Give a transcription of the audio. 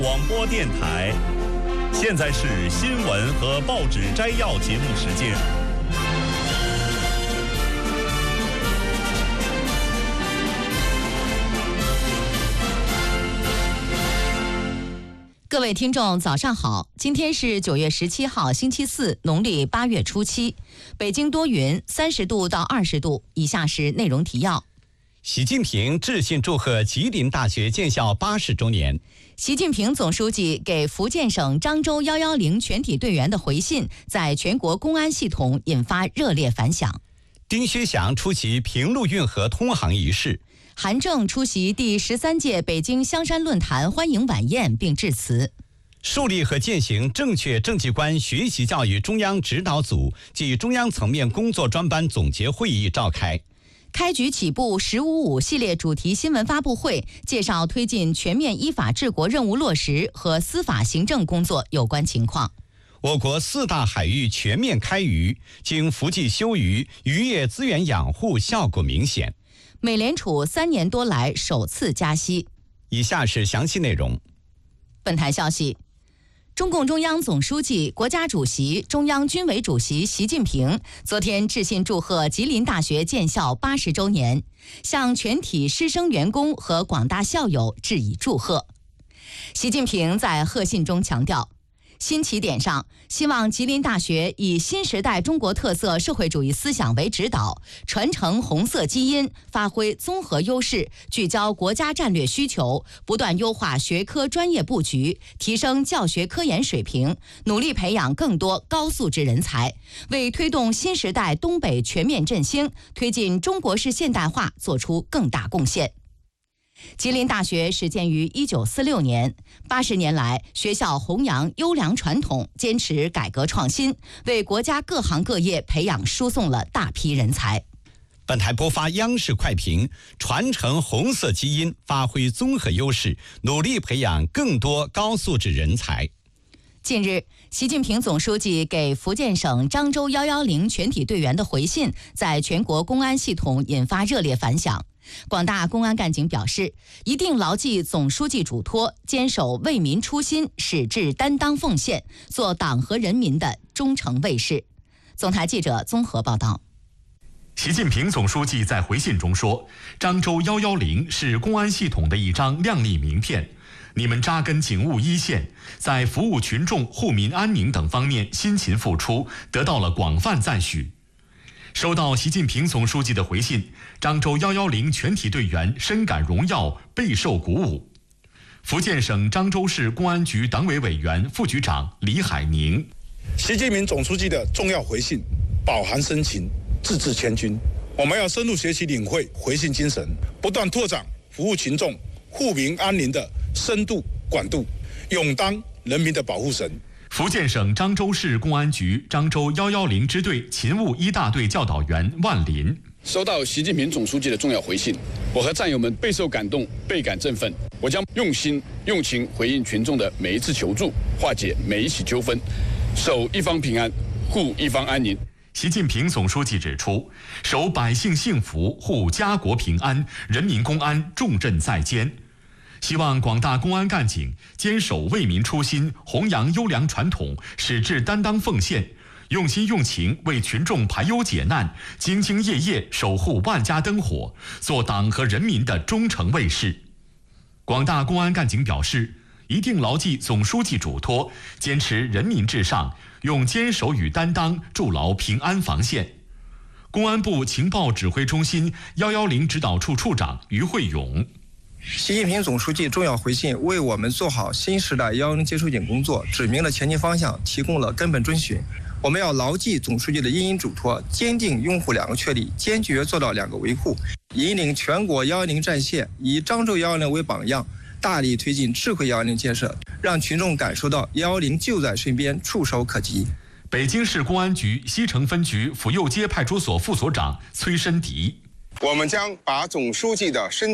广播电台，现在是新闻和报纸摘要节目时间。 各位听众早上好，今天是9月17号星期四，农历8月初7，北京多云，30度到20度。以下是内容提要。 习近平致信祝贺吉林大学建校80周年。 习近平总书记给福建省漳州110全体队员的回信，在全国公安系统引发热烈反响。 丁薛祥出席平陆运河通航仪式。 韩正出席第13届北京香山论坛欢迎晚宴并致辞。 树立和践行正确政绩观学习教育中央指导组暨中央层面工作专班总结会议召开。 开局起步“1055”系列主题新闻发布会，介绍推进全面依法治国任务落实和司法行政工作有关情况。 我国4大海域全面开渔，经伏季休渔，渔业资源养护效果明显。 美联储3年多来首次加息。 以下是详细内容。 本台消息，中共中央总书记、国家主席、中央军委主席习近平昨天致信祝贺吉林大学建校80周年，向全体师生员工和广大校友致以祝贺。习近平在贺信中强调，新起点上，希望吉林大学以新时代中国特色社会主义思想为指导，传承红色基因，发挥综合优势，聚焦国家战略需求，不断优化学科专业布局，提升教学科研水平，努力培养更多高素质人才，为推动新时代东北全面振兴、推进中国式现代化做出更大贡献。吉林大学始建于1946年，80年来，学校弘扬优良传统，坚持改革创新，为国家各行各业培养输送了大批人才。 本台播发央视快评：传承红色基因，发挥综合优势，努力培养更多高素质人才。 近日，习近平总书记给福建省漳州110全体队员的回信，在全国公安系统引发热烈反响。广大公安干警表示，一定牢记总书记嘱托，坚守为民初心，矢志担当奉献，做党和人民的忠诚卫士。总台记者综合报道。 习近平总书记在回信中说，漳州110是公安系统的一张亮丽名片，你们扎根警务一线，在服务群众、护民安宁等方面辛勤付出，得到了广泛赞许。收到习近平总书记的回信，漳州110全体队员深感荣耀，备受鼓舞。福建省漳州市公安局党委委员、副局长李海宁： 习近平总书记的重要回信，饱含深情，字字千钧。我们要深入学习领会回信精神，不断拓展服务群众、护民安宁的深度广度，勇当人民的保护神。 福建省漳州市公安局漳州110支队勤务1大队教导员万林： 收到习近平总书记的重要回信，我和战友们备受感动，倍感振奋。我将用心用情回应群众的每一次求助，化解每一起纠纷，守一方平安，护一方安宁。 习近平总书记指出，守百姓幸福，护家国平安，人民公安重任在肩。希望广大公安干警坚守为民初心，弘扬优良传统，矢志担当奉献，用心用情为群众排忧解难，兢兢业业守护万家灯火，做党和人民的忠诚卫士。广大公安干警表示，一定牢记总书记嘱托，坚持人民至上，用坚守与担当筑牢平安防线。公安部情报指挥中心110指导处处长于慧勇： 习近平总书记重要回信为我们做好新时代110接收点工作指明了前进方向，提供了根本遵循。我们要牢记总书记的殷殷嘱托，坚定拥护2个确立，坚决做到2个维护，引领全国110战线，以漳州110为榜样，大力推进智慧110建设，让群众感受到110就在身边，触手可及。 北京市公安局西城分局府右街派出所副所长崔申迪： 我们将把总书记的